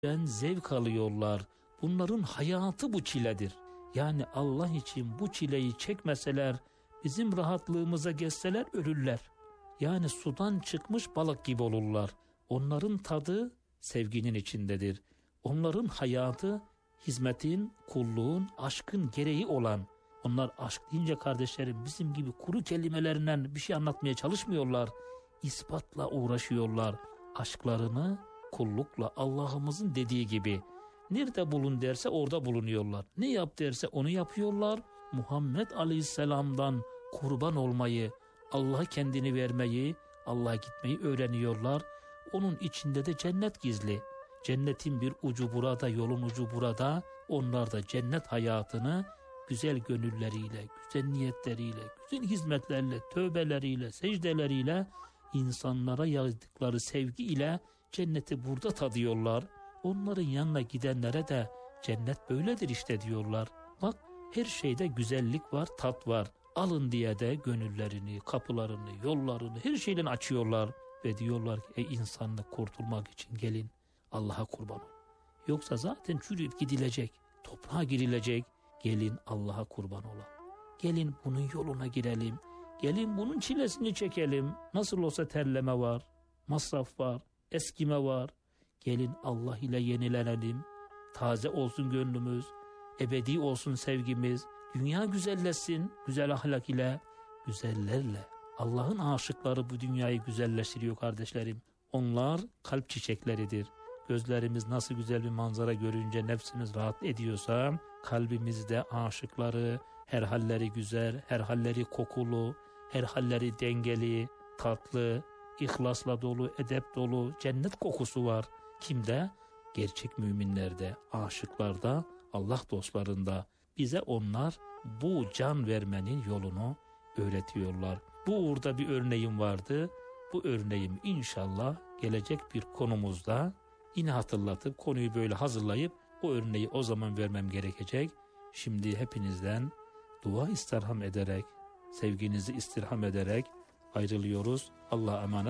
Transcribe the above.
zevk alıyorlar. Bunların hayatı bu çiledir. Yani Allah için bu çileyi çekmeseler, bizim rahatlığımıza geçseler ölürler. Yani sudan çıkmış balık gibi olurlar. Onların tadı sevginin içindedir. Onların hayatı hizmetin, kulluğun, aşkın gereği olan. Onlar aşk deyince kardeşlerim bizim gibi kuru kelimelerinden bir şey anlatmaya çalışmıyorlar. İspatla uğraşıyorlar. Aşklarını kullukla, Allah'ımızın dediği gibi nerede bulun derse orada bulunuyorlar. Ne yap derse onu yapıyorlar. Muhammed Aleyhisselam'dan kurban olmayı, Allah'a kendini vermeyi, Allah'a gitmeyi öğreniyorlar. Onun içinde de cennet gizli. Cennetin bir ucu burada, yolun ucu burada. Onlar da cennet hayatını güzel gönülleriyle, güzel niyetleriyle, güzel hizmetlerle, tövbeleriyle, secdeleriyle, insanlara yaydıkları sevgi ile cenneti burada tadıyorlar. Onların yanına gidenlere de cennet böyledir işte diyorlar. Bak her şeyde güzellik var, tat var. Alın diye de gönüllerini, kapılarını, yollarını her şeyden açıyorlar. Ve diyorlar ki ey insanlık kurtulmak için gelin Allah'a kurban ol. Yoksa zaten çürüyüp gidilecek, toprağa girilecek. Gelin Allah'a kurban olalım. Gelin bunun yoluna girelim. Gelin bunun çilesini çekelim. Nasıl olsa terleme var, masraf var, eskime var. Gelin Allah ile yenilenelim. Taze olsun gönlümüz, ebedi olsun sevgimiz. Dünya güzelleşsin, güzel ahlak ile, güzellerle. Allah'ın aşıkları bu dünyayı güzelleştiriyor kardeşlerim. Onlar kalp çiçekleridir. Gözlerimiz nasıl güzel bir manzara görünce nefsimiz rahat ediyorsa, kalbimizde aşıkları, her halleri güzel, her halleri kokulu, her halleri dengeli, tatlı, ihlasla dolu, edep dolu, cennet kokusu var. Kimde? Gerçek müminlerde, aşıklarda, Allah dostlarında. Bize onlar bu can vermenin yolunu öğretiyorlar. Bu uğurda bir örneğim vardı. Bu örneğim inşallah gelecek bir konumuzda yine hatırlatıp konuyu böyle hazırlayıp o örneği o zaman vermem gerekecek. Şimdi hepinizden dua istirham ederek, sevginizi istirham ederek ayrılıyoruz. Allah'a emanet.